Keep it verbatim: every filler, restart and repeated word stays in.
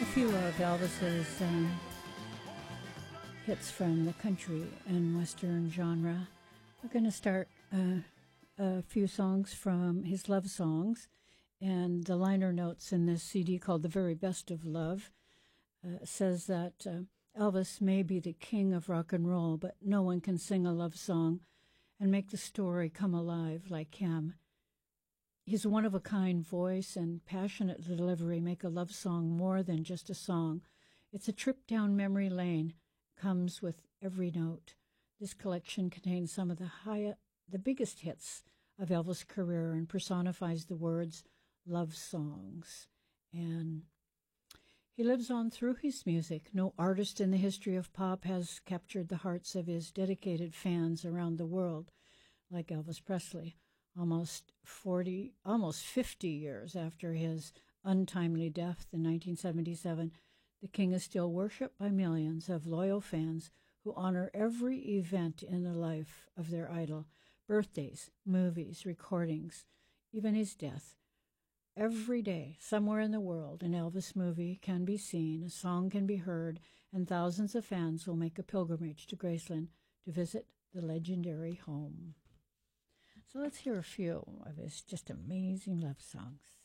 few of Elvis's um, hits from the country and western genre. We're going to start uh, a few songs from his love songs, and the liner notes in this C D called The Very Best of Love uh, says that uh, Elvis may be the king of rock and roll, but no one can sing a love song and make the story come alive like him. His one-of-a-kind voice and passionate delivery make a love song more than just a song. It's a trip down memory lane, comes with every note. This collection contains some of the high, the biggest hits of Elvis' career and personifies the words love songs. And he lives on through his music. No artist in the history of pop has captured the hearts of his dedicated fans around the world like Elvis Presley. Almost forty, almost fifty years after his untimely death in nineteen seventy-seven, the king is still worshipped by millions of loyal fans who honor every event in the life of their idol, birthdays, movies, recordings, even his death. Every day, somewhere in the world, an Elvis movie can be seen, a song can be heard, and thousands of fans will make a pilgrimage to Graceland to visit the legendary home. So let's hear a few of his just amazing love songs.